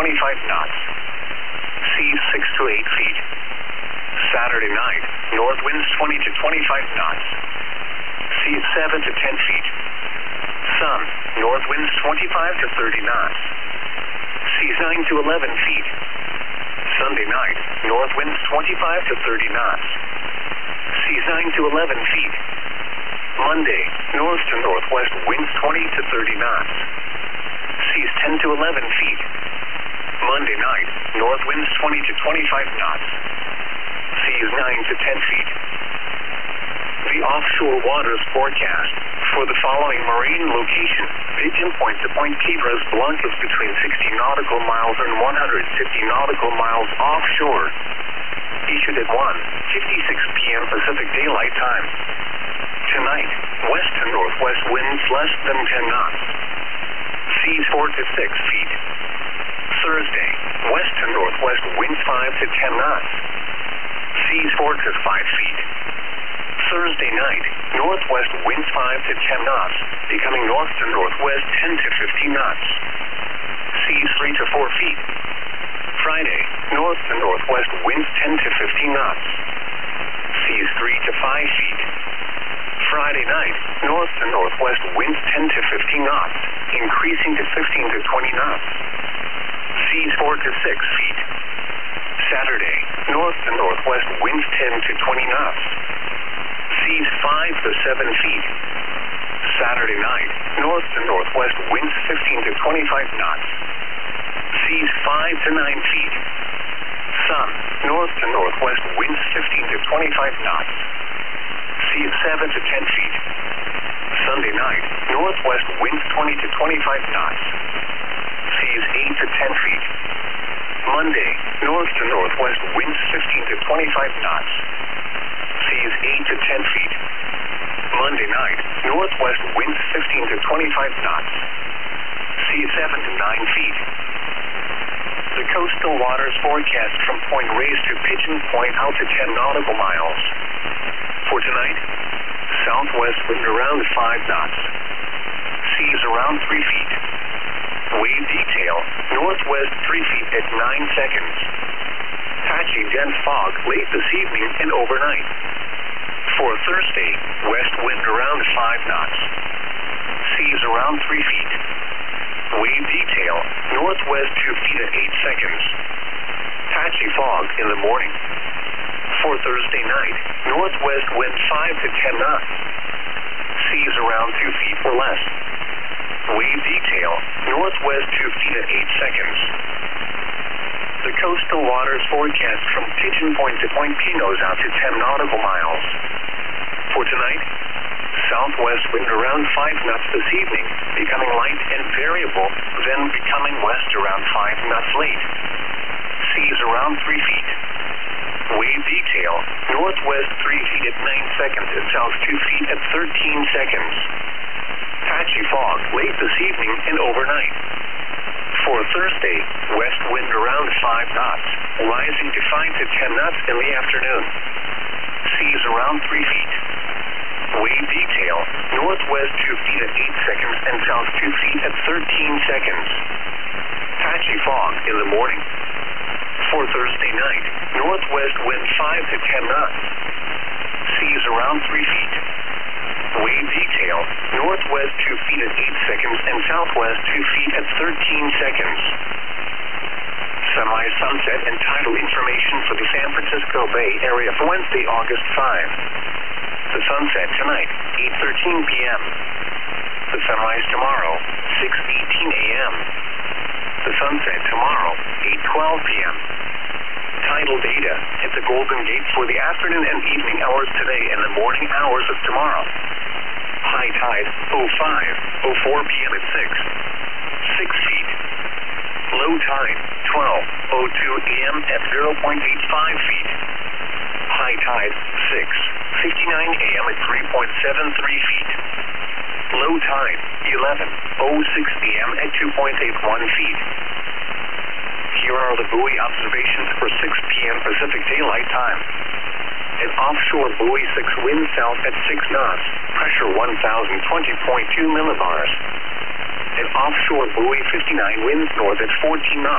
25 knots. Seas 6 to 8 feet. Saturday night, north winds 20 to 25 knots. Seas 7 to 10 feet. Sun, north winds 25 to 30 knots. Seas 9 to 11 feet. Sunday night, north winds 25 to 30 knots. Seas 9 to 11 feet. Monday, north to northwest winds 20 to 30 knots. Seas 10 to 11 feet. Monday night, north winds 20 to 25 knots. Seas 9 to 10 feet. The offshore waters forecast for the following marine location: Pigeon Point to Point Piedras Blancas between 60 nautical miles and 150 nautical miles offshore. Issued at 1:56 p.m. Pacific Daylight Time. Tonight, west to northwest winds less than 10 knots. Seas 4 to 6 feet. Thursday, west to northwest winds 5 to 10 knots. Seas 4 to 5 feet. Thursday night, northwest winds 5 to 10 knots, becoming north to northwest 10 to 15 knots. Seas 3 to 4 feet. Friday, north to northwest winds 10 to 15 knots. Seas 3 to 5 feet. Friday night, north to northwest winds 10 to 15 knots, increasing to 15 to 20 knots. Seas 4 to 6 feet. Saturday, north to northwest winds 10 to 20 knots. Seas 5 to 7 feet. Saturday night, north to northwest winds 15 to 25 knots. Seas 5 to 9 feet. Sun, north to northwest winds 15 to 25 knots. Seas 7 to 10 feet. Sunday night, northwest winds 20 to 25 knots. Seas 8 to 10 feet. Monday, north to northwest winds 15 to 25 knots. Seas 8 to 10 feet. Monday night, northwest winds 15 to 25 knots. Seas 7 to 9 feet. The coastal waters forecast from Point Reyes to Pigeon Point out to 10 nautical miles. For tonight, southwest wind around 5 knots. Seas around 3 feet. Wave detail, northwest 3 feet at 9 seconds. Patchy dense fog late this evening and overnight. For Thursday, west wind around 5 knots. Seas around 3 feet. Wave detail, northwest 2 feet at 8 seconds. Patchy fog in the morning. For Thursday night, northwest wind 5 to 10 knots. Seas around 2 feet or less. Wave detail, northwest 2 feet at 8 seconds. The coastal waters forecast from Pigeon Point to Point Pinos out to 10 nautical miles. For tonight, southwest wind around 5 knots this evening, becoming light and variable, then becoming west around 5 knots late. Seas around 3 feet. Wave detail, northwest 3 feet at 9 seconds and south 2 feet at 13 seconds. Patchy fog late this evening and overnight. For Thursday, west wind around 5 knots, rising to 5 to 10 knots in the afternoon. Seas around 3 feet. Wave detail, northwest 2 feet at 8 seconds and south 2 feet at 13 seconds. Patchy fog in the morning. For Thursday night, northwest wind 5 to 10 knots. Seas around 3 feet. Wave detail, northwest 2 feet at 8 seconds and southwest 2 feet at 13 seconds. Sunrise, sunset, and tidal information for the San Francisco Bay Area for Wednesday, August 5. The sunset tonight, 8:13 p.m. The sunrise tomorrow, 6:18 a.m. The sunset tomorrow, 8:12 p.m. Tidal data at the Golden Gate for the afternoon and evening hours today and the morning hours of tomorrow. High tide, 05:04 p.m. at 6 feet. Low tide, 12:02 a.m. at 0.85 feet. High tide, 6:59 a.m. at 3.73 feet. Low tide, 11:06 p.m. at 2.81 feet. Here are the buoy observations for 6 p.m. Pacific Daylight Time. An offshore buoy 6 wind south at 6 knots, pressure 1020.2 millibars. An offshore buoy 59 winds north at 14 knots.